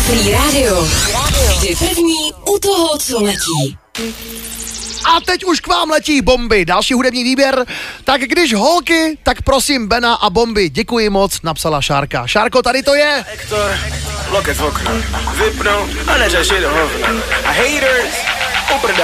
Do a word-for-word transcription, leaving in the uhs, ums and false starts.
Free Radio. Vždy první u toho, co letí. A teď už k vám letí Bomby, další hudební výběr. Tak když holky, tak prosím Bena a Bomby. Děkuji moc, napsala Šárka. Šárko, tady to je. Hector, loket v okno, vypnu a neřeši do hovna. A haters, uprdá.